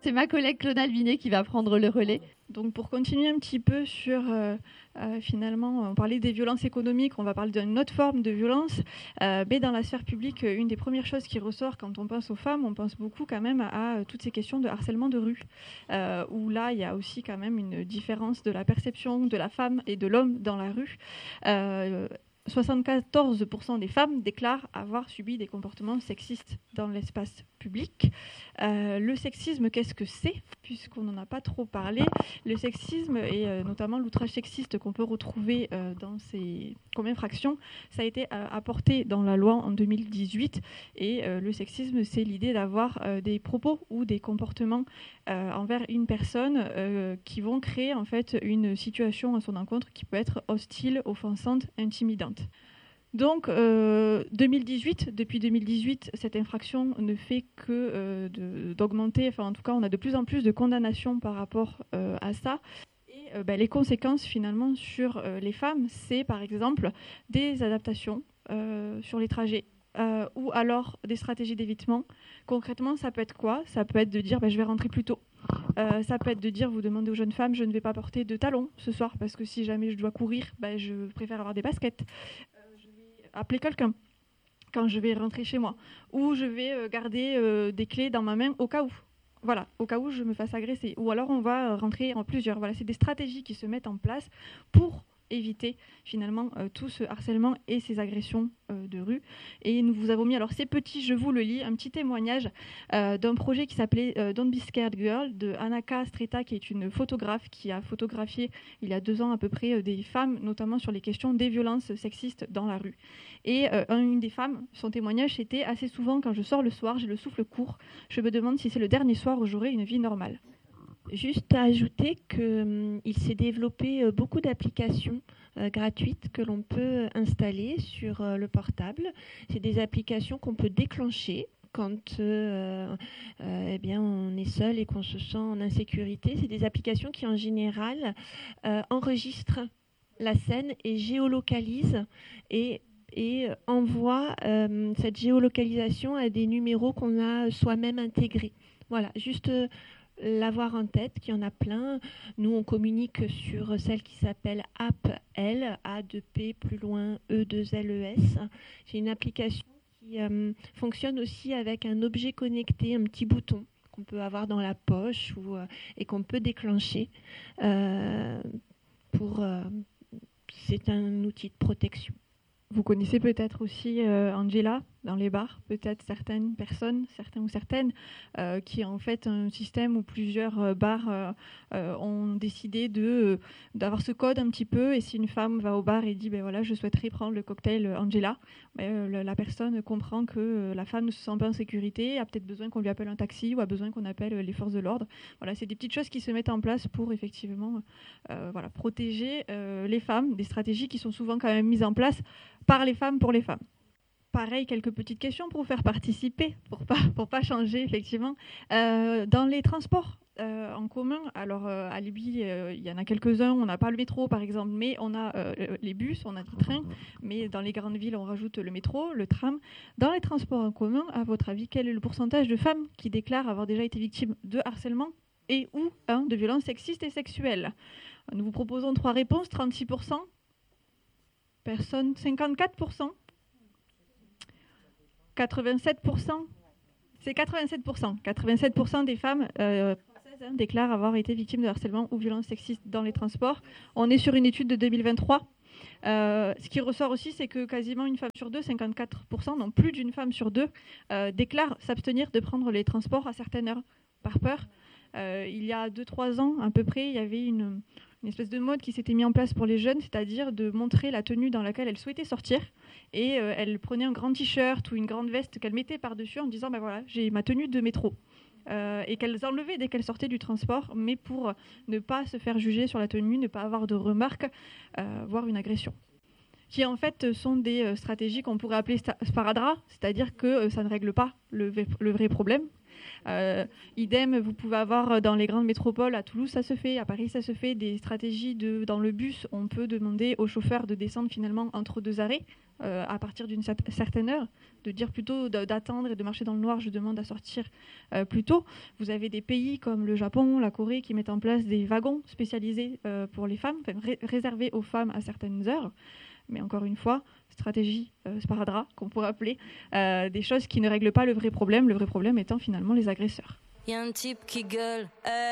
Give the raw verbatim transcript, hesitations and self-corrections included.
C'est ma collègue Claude Albinet qui va prendre le relais. Donc pour continuer un petit peu sur, euh, euh, finalement, on parlait des violences économiques, on va parler d'une autre forme de violence. Euh, mais dans la sphère publique, une des premières choses qui ressort quand on pense aux femmes, on pense beaucoup quand même à, à toutes ces questions de harcèlement de rue, euh, où là, il y a aussi quand même une différence de la perception de la femme et de l'homme dans la rue. Euh, soixante-quatorze pour cent des femmes déclarent avoir subi des comportements sexistes dans l'espace public. Euh, le sexisme, qu'est-ce que c'est ? Puisqu'on n'en a pas trop parlé, le sexisme et euh, notamment l'outrage sexiste qu'on peut retrouver euh, dans ces comme infraction, ça a été euh, apporté dans la loi en deux mille dix-huit. Et euh, le sexisme, c'est l'idée d'avoir euh, des propos ou des comportements euh, envers une personne euh, qui vont créer en fait une situation à son encontre qui peut être hostile, offensante, intimidante. Donc, euh, deux mille dix-huit, depuis deux mille dix-huit, cette infraction ne fait que euh, de, d'augmenter. Enfin, en tout cas, on a de plus en plus de condamnations par rapport euh, à ça. Et euh, ben, les conséquences, finalement, sur euh, les femmes, c'est, par exemple, des adaptations euh, sur les trajets euh, ou alors des stratégies d'évitement. Concrètement, ça peut être quoi ? Ça peut être de dire ben, « je vais rentrer plus tôt ». Euh, ça peut être de dire, vous demandez aux jeunes femmes, je ne vais pas porter de talons ce soir parce que si jamais je dois courir, ben, je préfère avoir des baskets. Appeler quelqu'un quand je vais rentrer chez moi, ou je vais garder euh, des clés dans ma main au cas où, voilà, au cas où je me fasse agresser, ou alors on va rentrer en plusieurs. Voilà, c'est des stratégies qui se mettent en place pour éviter finalement euh, tout ce harcèlement et ces agressions euh, de rue. Et nous vous avons mis, alors c'est petit, je vous le lis, un petit témoignage euh, d'un projet qui s'appelait euh, Don't Be Scared Girl de Anaka Streta, qui est une photographe qui a photographié il y a deux ans à peu près euh, des femmes, notamment sur les questions des violences sexistes dans la rue. Et euh, une des femmes, son témoignage, c'était « Assez souvent, quand je sors le soir, j'ai le souffle court. Je me demande si c'est le dernier soir où j'aurai une vie normale. » Juste à ajouter qu'il euh, s'est développé euh, beaucoup d'applications euh, gratuites que l'on peut installer sur euh, le portable. C'est des applications qu'on peut déclencher quand euh, euh, eh bien, on est seul et qu'on se sent en insécurité. C'est des applications qui, en général, euh, enregistrent la scène et géolocalisent et et envoie euh, cette géolocalisation à des numéros qu'on a soi-même intégrés. Voilà, juste euh, l'avoir en tête, qu'il y en a plein. Nous, on communique sur celle qui s'appelle AppL, A deux P plus loin E deux L E S. C'est une application qui euh, fonctionne aussi avec un objet connecté, un petit bouton qu'on peut avoir dans la poche ou, euh, et qu'on peut déclencher. Euh, pour, euh, c'est un outil de protection. Vous connaissez peut-être aussi euh, Angela dans les bars, peut-être certaines personnes, certains ou certaines, euh, qui est en fait un système où plusieurs euh, bars euh, euh, ont décidé de, euh, d'avoir ce code un petit peu. Et si une femme va au bar et dit ben voilà, je souhaiterais prendre le cocktail Angela, ben, euh, la personne comprend que euh, la femme ne se sent pas en sécurité, a peut-être besoin qu'on lui appelle un taxi ou a besoin qu'on appelle les forces de l'ordre. Voilà, c'est des petites choses qui se mettent en place pour effectivement euh, voilà, protéger euh, les femmes, des stratégies qui sont souvent quand même mises en place par les femmes pour les femmes. Pareil, quelques petites questions pour vous faire participer, pour pas, pour pas changer effectivement. Euh, dans les transports euh, en commun, alors euh, à Libye, euh, il y en a quelques-uns, on n'a pas le métro par exemple, mais on a euh, les bus, on a des trains, mais dans les grandes villes, on rajoute le métro, le tram. Dans les transports en commun, à votre avis, quel est le pourcentage de femmes qui déclarent avoir déjà été victimes de harcèlement et ou hein, de violences sexistes et sexuelles ? Nous vous proposons trois réponses, trente-six pour cent. Personne, cinquante-quatre pour cent. quatre-vingt-sept pour cent. C'est quatre-vingt-sept pour cent. quatre-vingt-sept pour cent des femmes euh, françaises hein, déclarent avoir été victimes de harcèlement ou violences sexistes dans les transports. On est sur une étude de deux mille vingt-trois. Euh, ce qui ressort aussi, c'est que quasiment une femme sur deux, cinquante-quatre pour cent, non plus d'une femme sur deux, euh, déclare s'abstenir de prendre les transports à certaines heures par peur. Euh, il y a deux trois ans, à peu près, il y avait une... une espèce de mode qui s'était mis en place pour les jeunes, c'est-à-dire de montrer la tenue dans laquelle elles souhaitaient sortir. Et euh, elles prenaient un grand t-shirt ou une grande veste qu'elles mettaient par-dessus en disant ben voilà, j'ai ma tenue de métro. Euh, et qu'elles enlevaient dès qu'elles sortaient du transport, mais pour ne pas se faire juger sur la tenue, ne pas avoir de remarques, euh, voire une agression. Qui en fait sont des euh, stratégies qu'on pourrait appeler sta- sparadrap, c'est-à-dire que euh, ça ne règle pas le, v- le vrai problème. Euh, idem, vous pouvez avoir dans les grandes métropoles, à Toulouse ça se fait, à Paris ça se fait, des stratégies de, dans le bus, on peut demander au chauffeur de descendre finalement entre deux arrêts euh, à partir d'une certaine heure, de dire plutôt d'attendre et de marcher dans le noir, je demande à sortir euh, plus tôt. Vous avez des pays comme le Japon, la Corée qui mettent en place des wagons spécialisés euh, pour les femmes, enfin, ré- réservés aux femmes à certaines heures. Mais encore une fois, stratégie euh, sparadrap, qu'on pourrait appeler, euh, des choses qui ne règlent pas le vrai problème, le vrai problème étant finalement les agresseurs. Y a un type qui gueule, hey.